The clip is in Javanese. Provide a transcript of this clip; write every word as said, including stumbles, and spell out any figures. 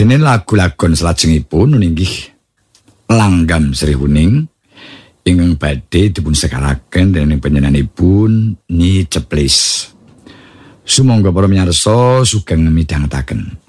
Dene lagu-lagon salajengipun inggih Langgam Sri Kuning ingkang badhe dipun sekaraken dening panjenenganipun Nyi Ceplis. Sumangga para miyarsa sugeng midhangetaken.